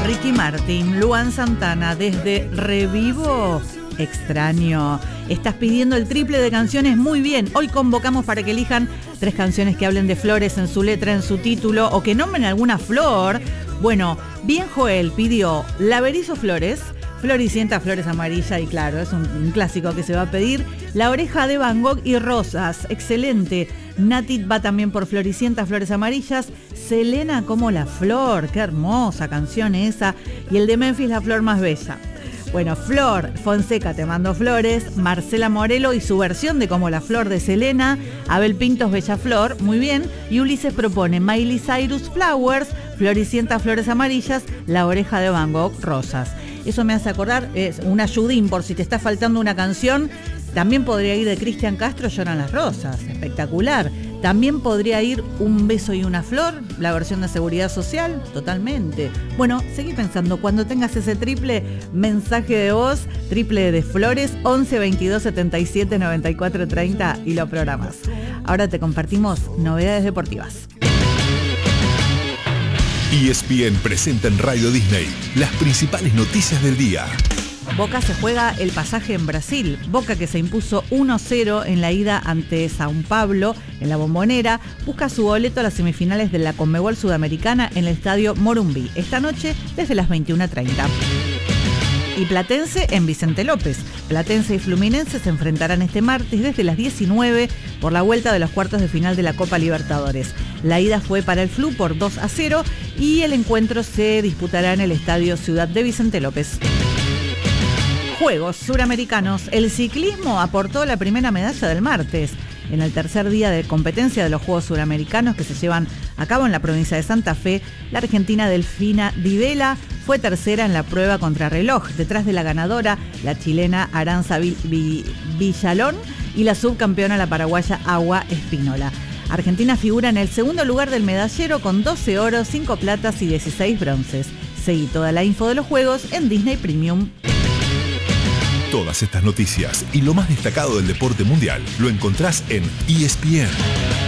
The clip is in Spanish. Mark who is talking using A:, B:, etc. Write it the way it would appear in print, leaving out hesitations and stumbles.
A: Ricky Martin, Luan Santana, desde Revivo, Extraño. Estás pidiendo el triple de canciones, muy bien. Hoy convocamos para que elijan 3 canciones que hablen de flores en su letra, en su título, o que nombren alguna flor. Bueno, bien Joel pidió Laberizo Flores, Floricienta Flores Amarillas, y claro, es un clásico que se va a pedir. La Oreja de Van Gogh y Rosas, excelente. Nati va también por Floricienta Flores Amarillas. Selena como la flor, qué hermosa canción esa. Y el de Memphis, La Flor Más Bella. Bueno, Flor Fonseca, Te Mando Flores. Marcela Morelo y su versión de Como la Flor de Selena. Abel Pintos, Bella Flor, muy bien. Y Ulises propone Miley Cyrus, Flowers, Floricienta Flores Amarillas, La Oreja de Van Gogh, Rosas. Eso me hace acordar, es un ayudín por si te está faltando una canción. También podría ir de Cristian Castro, Lloran las Rosas, espectacular. También podría ir Un Beso y una Flor, la versión de Seguridad Social, totalmente. Bueno, seguí pensando, cuando tengas ese triple, mensaje de voz, triple de flores, 11 22 77 94 30 y lo programas. Ahora te compartimos novedades deportivas.
B: ESPN presenta en Radio Disney las principales noticias del día.
A: Boca se juega el pasaje en Brasil. Boca, que se impuso 1-0 en la ida ante São Paulo en la Bombonera, busca su boleto a las semifinales de la Conmebol Sudamericana en el estadio Morumbi, esta noche desde las 21:30. Y Platense en Vicente López. Platense y Fluminense se enfrentarán este martes desde las 19 por la vuelta de los cuartos de final de la Copa Libertadores. La ida fue para el Flu por 2-0 y el encuentro se disputará en el estadio Ciudad de Vicente López. Juegos Suramericanos. El ciclismo aportó la primera medalla del martes. En el tercer día de competencia de los Juegos Suramericanos que se llevan a cabo en la provincia de Santa Fe, la argentina Delfina Di Vela fue tercera en la prueba contrarreloj, detrás de la ganadora, la chilena Aranza Villalón, y la subcampeona, la paraguaya Agua Espínola. Argentina figura en el segundo lugar del medallero con 12 oros, 5 platas y 16 bronces. Seguí toda la info de los Juegos en Disney Premium.
B: Todas estas noticias y lo más destacado del deporte mundial lo encontrás en ESPN.